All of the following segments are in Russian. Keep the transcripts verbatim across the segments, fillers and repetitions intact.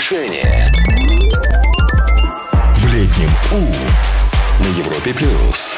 повышение. В летнем У на Европе плюс.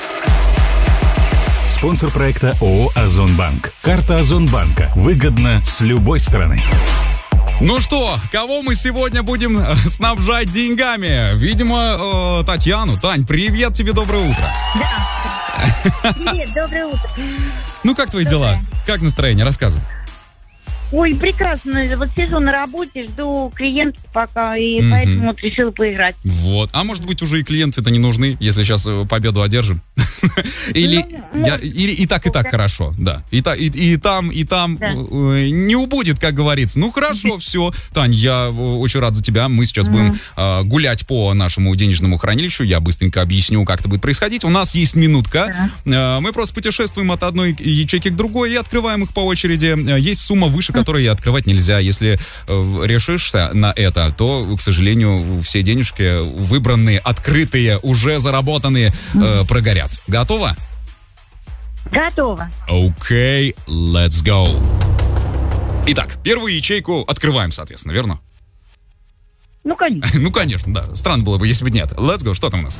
Спонсор проекта ООО «Озонбанк». Карта Озонбанка. Выгодно с любой стороны. Ну что, кого мы сегодня будем э, снабжать деньгами? Видимо, э, Татьяну. Тань, привет тебе, доброе утро. Да. Привет, доброе утро. Ну, как твои дела? Как настроение? Рассказывай. Ой, прекрасно. Вот сижу на работе, жду клиентов пока, и Мгм. поэтому вот решила поиграть. Вот. А может быть, уже и клиенты-то не нужны, если сейчас э, победу одержим? Или, Ну, я- или и так, и так да. хорошо, да. И, та- и, и там, и там Да. э, не убудет, как говорится. Ну, хорошо, все. Тань, я э, очень рад за тебя. Мы сейчас будем э, гулять по нашему денежному хранилищу. Я быстренько объясню, как это будет происходить. У нас есть минутка. Э, Мы просто путешествуем от одной ячейки к другой и открываем их по очереди. Э, Есть сумма выше, которую открывать нельзя. Если э, решишься на это, то, к сожалению, все денежки выбранные, открытые, уже заработанные, э, прогорят. Готово? Готово. Окей, okay, let's go. Итак, первую ячейку открываем, соответственно, верно? Ну, конечно. Ну, конечно, да. Странно было бы, если бы нет. Let's go. Что там у нас?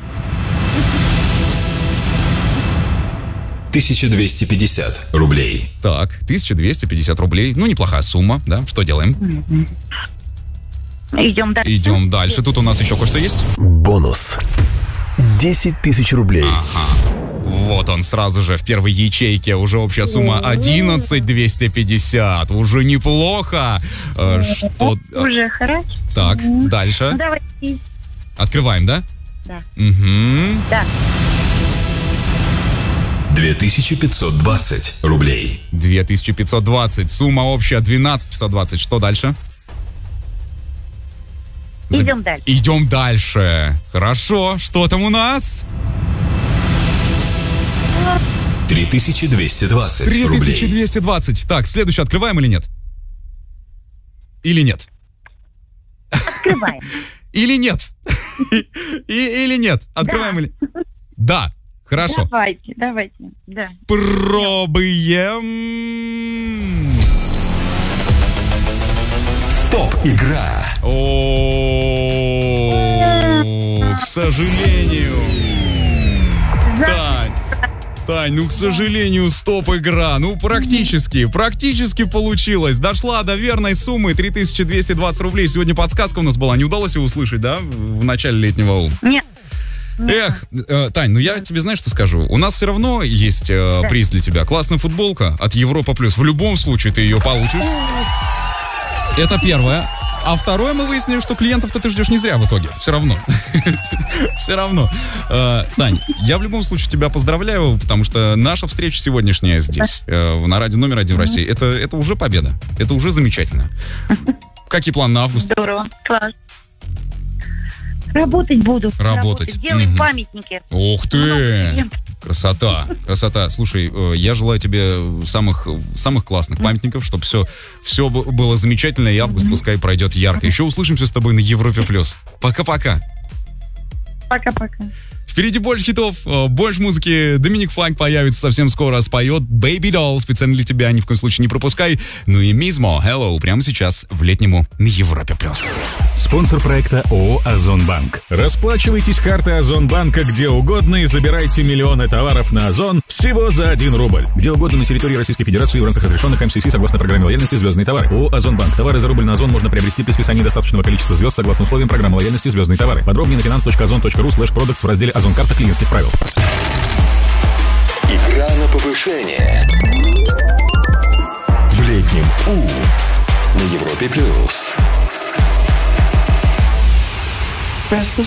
тысяча двести пятьдесят рублей. Так, тысяча двести пятьдесят рублей. Ну, неплохая сумма, да? Что делаем? Идем дальше. Идем дальше. Тут у нас еще кое-что есть. Бонус. десять тысяч рублей. Вот он сразу же в первой ячейке. Уже общая сумма одиннадцать тысяч двести пятьдесят. Уже неплохо. Э, Что... Уже хорошо. Так, Ну, дальше. давайте. Открываем, да? Да. Угу. Да. две тысячи пятьсот двадцать рублей. две тысячи пятьсот двадцать. Сумма общая двенадцать тысяч пятьсот двадцать. Что дальше? За- Идем дальше. Идем дальше. Хорошо. Что там у нас? три тысячи двести двадцать три тысячи рублей. двести двадцать. Так, следующий открываем или нет? Или нет? Открываем. Или нет? И- Или нет? Открываем или... Да. Хорошо. Давайте, давайте. Да. Пробуем. Стоп, игра. О, к сожалению. Тань, Тань, ну, к сожалению, стоп-игра. Ну, практически, практически получилось. Дошла до верной суммы три тысячи двести двадцать рублей. Сегодня подсказка у нас была. Не удалось ее услышать, да, в начале летнего У? Нет. Эх, э, Тань, ну я тебе знаешь, что скажу? У нас все равно есть э, Да. приз для тебя. Классная футболка от Европа Плюс. В любом случае ты ее получишь. Это первое. А второе, мы выяснили, что клиентов-то ты ждешь не зря в итоге. Все равно. Все равно. Э, Тань, я в любом случае тебя поздравляю, потому что наша встреча сегодняшняя здесь, э, на радио номер один в России, это, это уже победа. Это уже замечательно. Какие планы на август? Здорово. Класс. Работать буду. Работать. Делаем Мгм. памятники. Ух Много ты! клиентов. Красота, красота. Слушай, э, я желаю тебе самых, самых классных памятников, чтобы все, все б- было замечательно, и август пускай пройдет ярко. Еще услышимся с тобой на Европе Плюс. Пока-пока. Пока-пока. Впереди больше хитов, э, больше музыки. Доминик Файк появится совсем скоро, споет Baby Doll специально для тебя, ни в коем случае не пропускай. Ну и Мизмо, Hello, прямо сейчас в летнему на Европе Плюс. Спонсор проекта ООО «Озонбанк». Расплачивайтесь картой Озонбанка где угодно и забирайте миллионы товаров на Озон всего за один рубль. Где угодно на территории Российской Федерации в рамках разрешенных эм си си согласно программе лояльности «Звездные товары». ООО «Озонбанк». Товары за рубль на Озон можно приобрести при списании достаточного количества звезд согласно условиям программы лояльности «Звездные товары». Подробнее на finance точка озон точка ру слэш продактс в разделе «Озон карта клиентских правил». Игра на повышение. В летнем У на Европе плюс.